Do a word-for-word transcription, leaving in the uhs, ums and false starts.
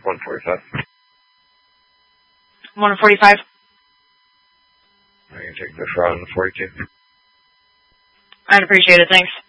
one forty-five. one forty-five. I can take the front forty-two. I'd appreciate it. Thanks.